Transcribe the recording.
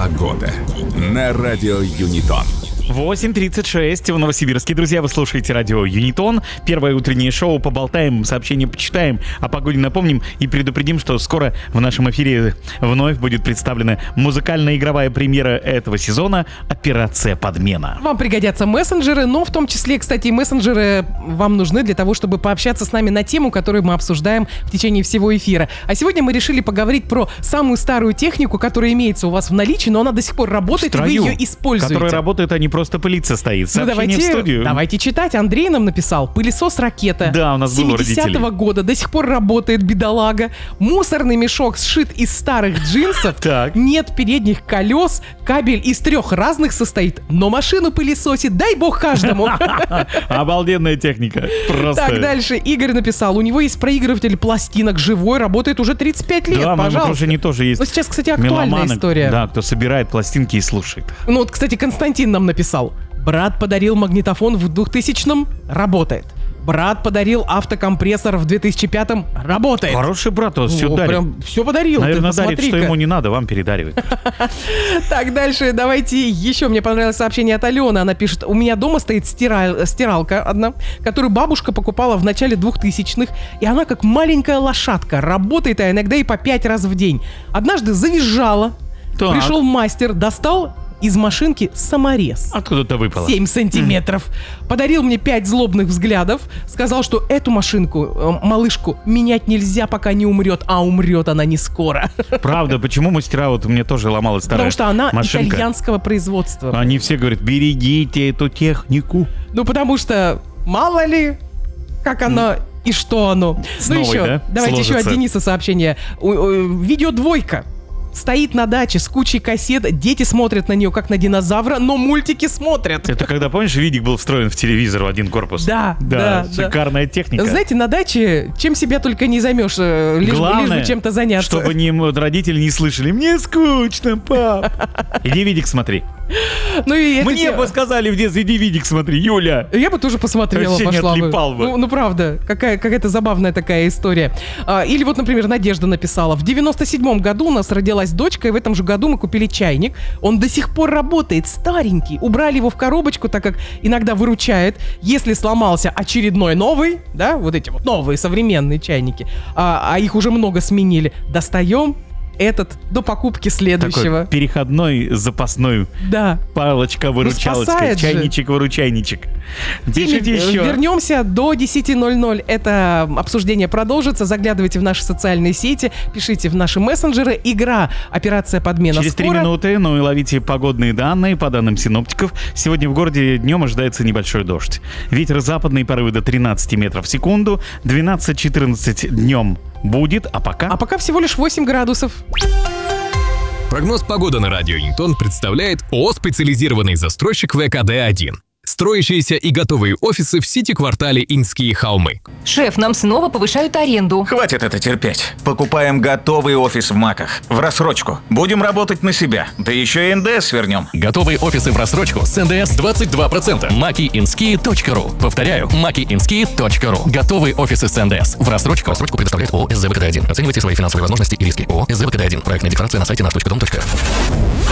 Погода на радио Юнитон. 8:36 в Новосибирске. Друзья, вы слушаете радио Юнитон. Первое утреннее шоу. Поболтаем, сообщения почитаем, о погоде напомним и предупредим, что скоро в нашем эфире вновь будет представлена музыкально-игровая премьера этого сезона «Операция Подмена». Вам пригодятся мессенджеры, но в том числе, кстати, мессенджеры вам нужны для того, чтобы пообщаться с нами на тему, которую мы обсуждаем в течение всего эфира. А сегодня мы решили поговорить про самую старую технику, которая имеется у вас в наличии, но она до сих пор работает, и вы ее используете. Которая работает, а не просто пылиться стоит. Сообщение в студию. Давайте читать. Андрей нам написал. Пылесос «Ракета». Да, у нас был у родителей. 70-го года. До сих пор работает, бедолага. Мусорный мешок сшит из старых джинсов. Так. Нет передних колес. Кабель из 3 разных состоит. Но машину пылесосит. Дай бог каждому. Обалденная техника. Просто. Так, дальше. Игорь написал. У него есть проигрыватель пластинок живой. Работает уже 35 лет. Да, в моем пожалуйста. окружении тоже есть. Но сейчас, кстати, актуальная меломаны, история. Да, кто собирает пластинки и слушает. Ну вот, кстати, Константин нам написал. Брат подарил магнитофон в 2000-м, работает. Брат подарил автокомпрессор в 2005-м, работает. Хороший брат, он все дарит. Прям все подарил. Наверное, ты дарит, что ему не надо, вам передаривает. Так, дальше давайте еще. Мне понравилось сообщение от Алены. Она пишет: у меня дома стоит стиралка одна, которую бабушка покупала в начале 2000-х, и она как маленькая лошадка, работает, а иногда и по 5 раз в день. Однажды завизжала, Так. пришел мастер, достал из машинки саморез. Откуда-то выпало. 7 сантиметров. Подарил мне 5 злобных взглядов. Сказал, что эту машинку, малышку, менять нельзя, пока не умрет. А умрет она не скоро. Правда, почему мастера, вот мне тоже ломалась старая Потому что она машинка. итальянского производства. Они все говорят, берегите эту технику. Ну, потому что мало ли, как оно и что оно. С Ну новой, еще, да, давайте еще сложится. от Дениса сообщение. Видеодвойка. Стоит на даче с кучей кассет, дети смотрят на нее как на динозавра, но мультики смотрят. Это когда, помнишь, видик был встроен в телевизор в один корпус? Да. Шикарная техника. Знаете, на даче чем себя только не займешь, лишь Главное, бы чем-то заняться. чтобы родители не слышали. Мне скучно, пап. Иди видик смотри. Ну, и это Мне бы сказали в детстве, иди видик смотри, Юля. Я бы тоже посмотрела, Вообще не пошла бы. отлипал бы. Ну, правда, какая-то забавная такая история. Или вот, например, Надежда написала. В 97-м году у нас родилась дочка, и в этом же году мы купили чайник. Он до сих пор работает, старенький. Убрали его в коробочку, так как иногда выручает. Если сломался очередной новый, да, вот эти вот новые современные чайники, а их уже много сменили, достаем этот до покупки следующего. Такой переходной запасной Да. палочка-выручалочка, спасает же. чайничек-выручайничек. Пишите еще. Вернемся до 10:00. Это обсуждение продолжится. Заглядывайте в наши социальные сети, пишите в наши мессенджеры. Игра «Операция Подмена» Через 3 скоро. минуты, ну и ловите погодные данные. По данным синоптиков, сегодня в городе днем ожидается небольшой дождь. Ветер западный, порывы до 13 метров в секунду. 12-14 днем будет, а пока всего лишь 8 градусов. Прогноз погоды на радио Юнитон представляет ООО «Специализированный застройщик ВКД-1». Строящиеся и готовые офисы в Сити-квартале Инские холмы. Шеф, нам снова повышают аренду. Хватит это терпеть. Покупаем готовый офис в МАКах. В рассрочку. Будем работать на себя. Да еще и НДС вернем. Готовые офисы в рассрочку с НДС 22%. makiinski.ru. Повторяю, makiinski.ru. Готовые офисы с НДС в рассрочку. Рассрочку предоставляет ООО «СЗВКД-1». Оценивайте свои финансовые возможности и риски. ООО «СЗВКД-1». Проектная декларация на сайте naf.dom.ru.